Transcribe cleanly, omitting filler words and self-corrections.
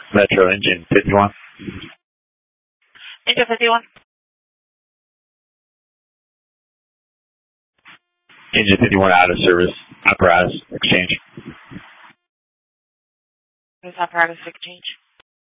Metro engine 51. Engine 51. Engine 51 out of service. Apparatus exchange. There's apparatus exchange.